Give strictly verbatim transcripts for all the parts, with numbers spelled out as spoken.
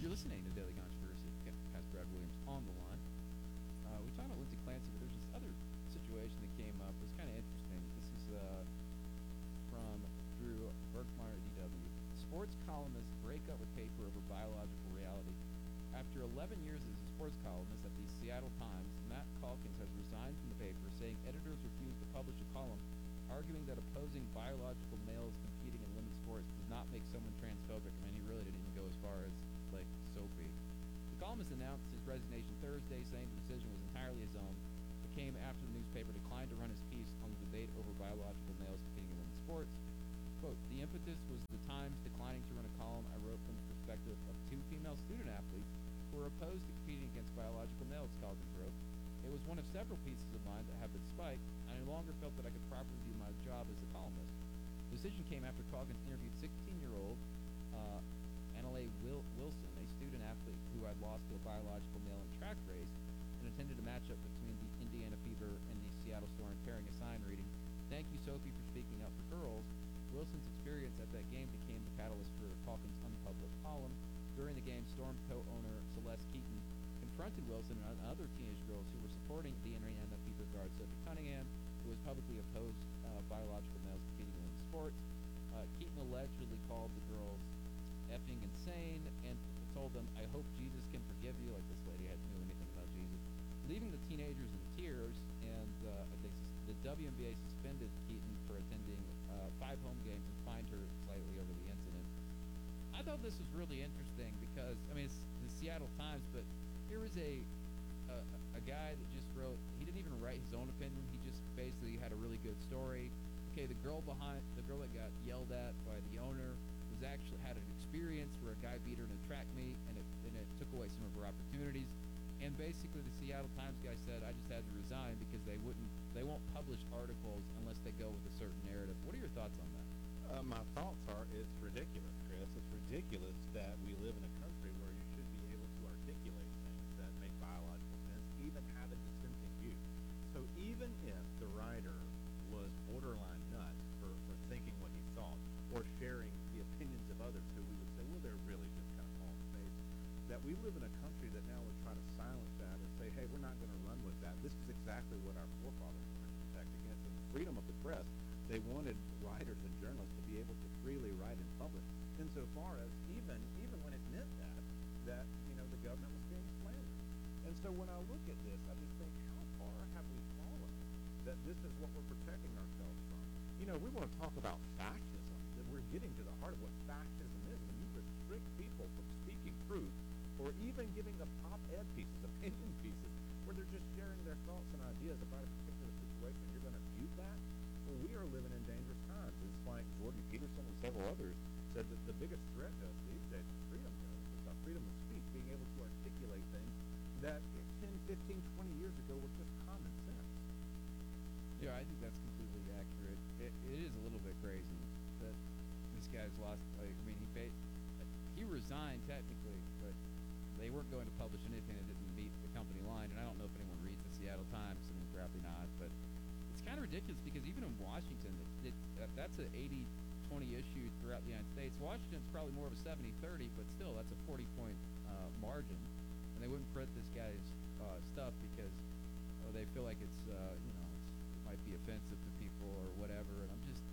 You're listening to Daily Controversy. Got Pastor Brad Williams on the line. Uh, we talked about Lindsey Clancy, but there's this other situation that came up. It's kind of interesting. This is uh, from Drew Berkmeyer at D W. Sports columnists break up with paper over biological reality. After eleven years as a sports columnist at the Seattle Times, Matt Calkins has resigned from the paper, saying editors refused to publish a column arguing that opposing biological males competing in women's sports does not make someone transphobic. I mean, he really didn't even go as far as, like, Sophie. The columnist announced his resignation Thursday, saying the decision was entirely his own. It came after the newspaper declined to run his piece on the debate over biological males competing in women's sports. Quote, the impetus was the Times declining to run a column I wrote from the perspective of two female student athletes who were opposed to competing against biological males, Calkins wrote. It was one of several pieces of mine that have been spiked. I no longer felt that I could properly do my job as a columnist. The decision came after Calkins interviewed sixteen-year-old uh, Annalay Wil- Wilson, a student athlete who had lost to a biological male in track race, and attended a matchup between the Indiana Fever and the Seattle Storm, carrying a sign reading, "Thank you, Sophie, for speaking up for girls." Wilson's experience at that game became the catalyst for Calkins' unpublished column. During the game, Storm co-owner Celeste Keaton confronted Wilson and other teenage girls who were supporting the Indiana Fever guard Sophie Cunningham, who was publicly opposed uh, biological males competing in women's sports. Uh, Keaton allegedly called the girls effing insane and told them, "I hope Jesus can forgive you," like this lady hadn't knew anything about Jesus, leaving the teenagers in tears. And uh, they, the W N B A suspended Keaton for attending uh, five home games and fined her slightly over the incident. I thought this was really interesting because, I mean, it's the Seattle Times, but here was a, a a guy that just wrote, he didn't even write his own opinion, he just basically had a really good story. Okay, the girl behind, the girl that got yelled at by the owner was actually had an experience where a guy beat her in a track meet, and it, and it took away some of her opportunities. And basically the Seattle Times guy said, I just had to resign because they wouldn't, they won't publish articles unless they go with a certain narrative. What are your thoughts on that? Uh, my thoughts are it's ridiculous, Chris. It's ridiculous that we live in a country where you should be able to articulate things that make biological sense, even have a dissenting view. So even if the writer was borderline nuts for, for thinking what he thought or sharing the opinions of others who we would say, well, they're really just kind of false faith, that we live in a country that now would try to silence that and say, hey, we're not going to run with that. This is exactly what our forefathers were to protect against. And freedom of the press, they wanted writers and journalists to be able to freely write in public, insofar as even even when it meant that, that, you know, the government was being slandered. And so when I look at this, I just think, how far have we fallen that this is what we're protecting ourselves from? You know, we want to talk about fascism, that we're getting to the heart of what fascism is. When you restrict people from speaking truth, or even giving them op-ed pieces, opinion pieces, where they're just sharing their thoughts and ideas about a particular situation, you're going to mute that? Well, we are living in dangerous times. It's like Jordan Peterson and several others said that the biggest threat to us these days is freedom goes. It's our freedom of speech, being able to articulate things that ten, fifteen, twenty years ago were just common sense. Yeah, I think that's completely accurate. It, it is a little bit crazy that this guy's lost. Like, I mean, he paid, he resigned technically, but they weren't going to publish anything that didn't meet the company line. And I don't know if anyone reads the Seattle Times. I mean, probably not. But it's kind of ridiculous because even in Washington, it, it, that, that's an eighty twenty issue throughout the United States. Washington's probably more of a seventy thirty, but still, that's a forty-point uh, margin. And they wouldn't print this guy's uh, stuff because oh, they feel like it's, uh, you know, it's, it might be offensive to people or whatever. And I'm just,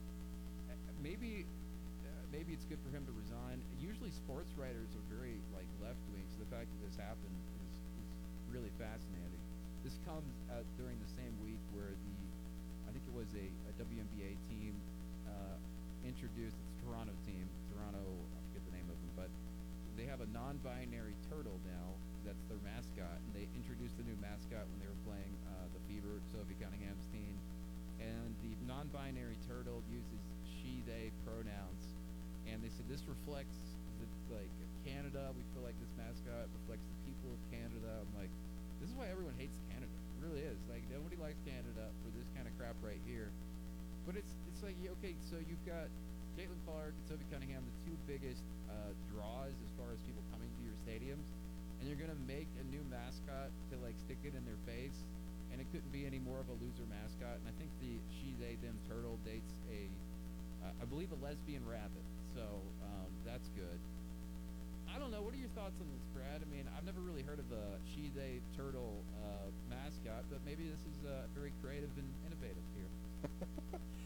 maybe uh, maybe it's good for him to resign. Usually sports writers are very, like, left-wing, so the fact that this happened is, is really fascinating. This comes uh, during the same week where the, I think it was a, a W N B A team uh, introduced, it's a Toronto team, Toronto, I forget the name of them, but they have a non-binary turtle now that's their mascot, and they introduced the new mascot when they were playing uh, the Fever, Sophie Cunningham's team, and the non-binary turtle uses she, they pronouns, and they said this reflects the, like Canada. We feel like this mascot reflects the people of Canada. I'm like, this is why everyone hates Canada. It really is. Like, nobody likes Canada for this kind of crap right here. But it's it's like, yeah, okay, so you've got Caitlin Clark and Sophie Cunningham, the two biggest uh, draws as far as people coming to your stadiums, and you're going to make a new mascot to, like, stick it in their face, and it couldn't be any more of a loser mascot. And I think the she, they, them turtle dates a, uh, I believe, a lesbian rabbit. So um, that's good. I don't know. What are your thoughts on this, Brad? I mean, I've never really heard of a she-they turtle uh, mascot, but maybe this is uh, very creative and innovative here.